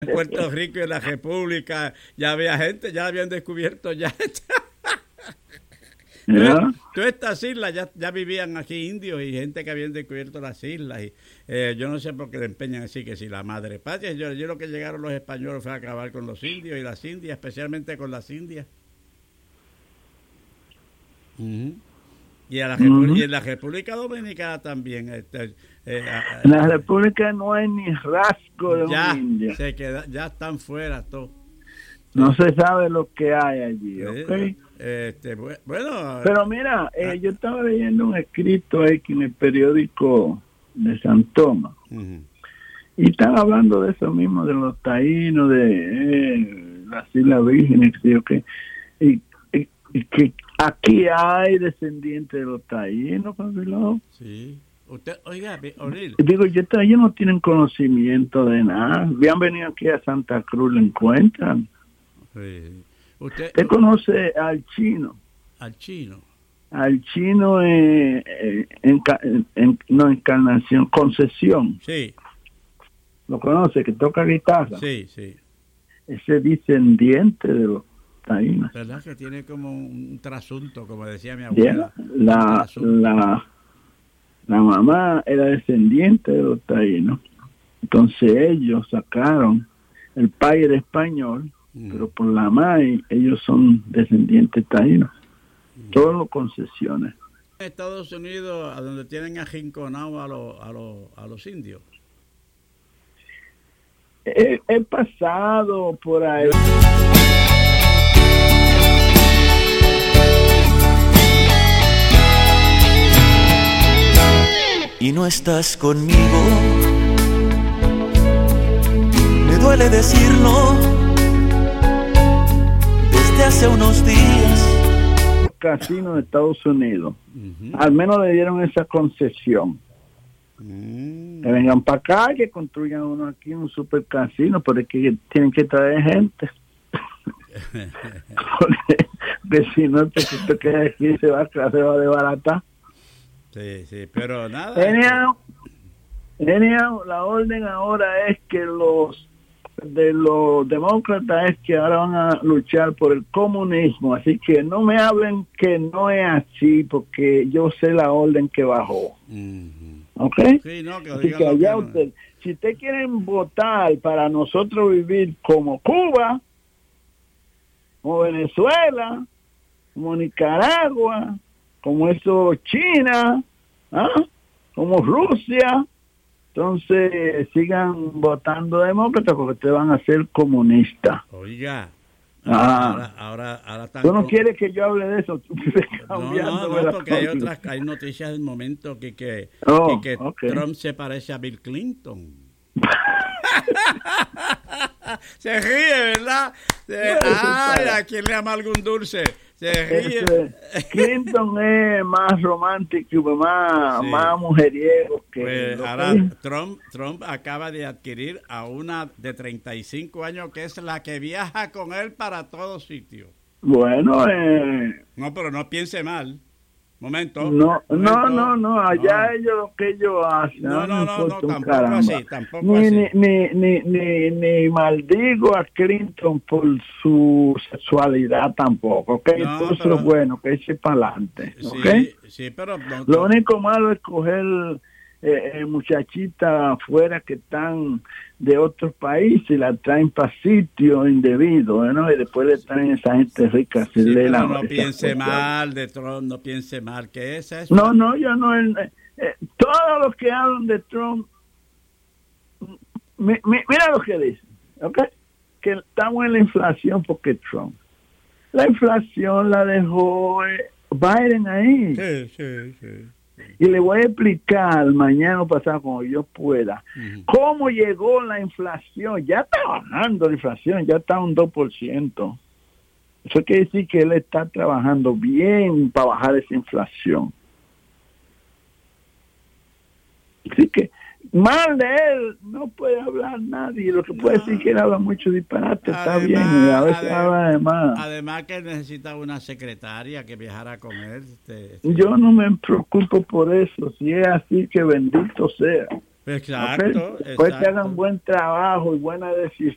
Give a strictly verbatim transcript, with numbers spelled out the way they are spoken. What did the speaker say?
En Puerto Rico y en la República ya había gente, ya habían descubierto ya. ¿Ya? Todas estas islas ya, ya vivían aquí indios y gente que habían descubierto las islas. Y eh, yo no sé por qué le empeñan así que si la madre patria. Yo, yo lo que llegaron los españoles fue a acabar con los indios y las indias, especialmente con las indias. Uh-huh. Y, a la uh-huh. y en la República Dominicana también. Este, eh, en la República no hay ni rasgo de ya, un indio. Se queda, ya están fuera todos. No se sabe lo que hay allí, ¿ok? Este, bueno. Pero mira, eh, yo estaba leyendo un escrito ahí en el periódico de San Tomás. Uh-huh. Y están hablando de eso mismo, de los taínos, de eh, las Islas Vírgenes, que, y, y, y que aquí hay descendientes de los taínos, Pablo. Sí. Usted, oiga, O'Neill. Digo, yo, ellos no tienen conocimiento de nada. Habían venido aquí a Santa Cruz, lo encuentran. Sí. Usted, ¿Usted conoce al chino? Al chino. Al chino eh, eh, en, en, en, no Encarnación, Concesión. Sí. ¿Lo conoce? Que toca guitarra. Sí, sí. Ese descendiente de los taínos. ¿Verdad que tiene como un trasunto, como decía mi abuela? Yeah. La, la, la mamá era descendiente de los taínos. Entonces ellos sacaron, el padre era español, mm. pero por la madre ellos son descendientes taínos. Mm. Todos los concesiones. En Estados Unidos, a donde tienen arrinconado a los, a los, a los indios. He, he pasado por ahí. Y no estás conmigo, me duele decirlo, desde hace unos días. Casino de Estados Unidos, uh-huh. al menos le dieron esa concesión. Mm. Que vengan para acá, que construyan uno aquí, un super casino, pero es que tienen que traer gente. Porque si no, te, te quedas aquí, se va, se va a desbaratar. Sí, sí, pero nada. Anyhow, anyhow, la orden ahora es que los de los demócratas es que ahora van a luchar por el comunismo, así que no me hablen que no es así, porque yo sé la orden que bajó. Mm-hmm. ¿Ok? Sí, no, que así que allá que usted, no. Si ustedes quieren votar para nosotros vivir como Cuba, como Venezuela, como Nicaragua, como eso China, ¿ah? como Rusia, entonces sigan votando demócratas porque ustedes van a ser comunistas. Oiga, ah. ahora, ahora, ahora están tú no con... quieres que yo hable de eso. Tú no, no, no, porque hay otras, hay noticias del momento que, que, oh, que, que okay. Trump se parece a Bill Clinton. Se ríe, ¿verdad? Se... Ay, ¿a quién le ama algún dulce? Se ríe. Este, Clinton es más romántico, más, sí. más mujeriego que... Pues ahora que... Trump, Trump acaba de adquirir a una de treinta y cinco años que es la que viaja con él para todos sitios. Bueno, eh... No, pero no piense mal. Momento. No, momento. no, no, no, allá no. ellos lo que ellos hacen. No, no, no, no, no tampoco caramba. así, tampoco ni, así. Ni, ni, ni, ni, ni maldigo a Clinton por su sexualidad tampoco, ¿ok? No, todo pero, eso es bueno, que eche para adelante, ¿ok? Sí, sí, pero... No, lo único malo es coger eh, eh, muchachitas afuera que están de otros países y la traen para sitios indebidos, ¿no? Y después le traen a esa gente rica. Sí, le pero la, no piense mal de Trump, no piense mal, que esa es... No, no, yo no... Eh, eh, todos los que hablan de Trump, mi, mi, mira lo que dicen, ¿ok? Que estamos en la inflación porque Trump. La inflación la dejó eh, Biden ahí. Sí, sí, sí. Y le voy a explicar mañana o pasado, como yo pueda, uh-huh. cómo llegó la inflación. Ya está bajando la inflación, ya está un dos por ciento. Eso quiere decir que él está trabajando bien para bajar esa inflación. Así que mal de él no puede hablar nadie. Lo que puede no. decir es que él habla mucho disparate, además, está bien. Y a veces además, habla de más. Además que él necesita una secretaria que viajara con él. Este, este. Yo no me preocupo por eso. Si es así, que bendito sea. Exacto. ¿Okay? Pues que hagan buen trabajo y buenas decisiones.